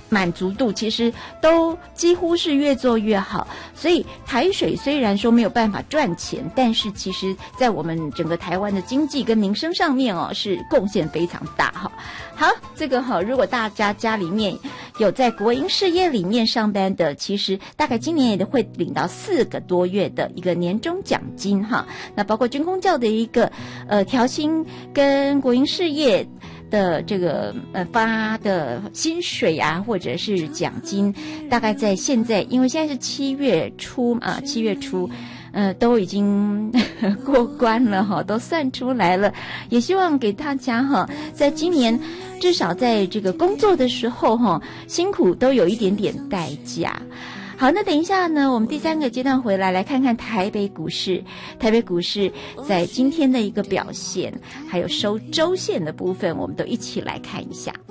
满足度其实都几乎是越做越好，所以台水虽然说没有办法赚钱，但是其实在我们整个台湾的经济跟民生上面是贡献非常大哈。好，这个如果大家家里面有在国营事业里面上班的，其实大概今年也会领到4个多月的一个年终奖金哈。那包括军公教的一个调薪跟国营事业的这个发的薪水啊，或者是奖金，大概在现在，因为现在是7月初嘛，7月初。都已经过关了哈，都算出来了。也希望给大家哈，在今年至少在这个工作的时候哈，辛苦都有一点点代价。好，那等一下呢，我们第3个阶段回来，来看看台北股市。台北股市在今天的一个表现，还有收周线的部分，我们都一起来看一下。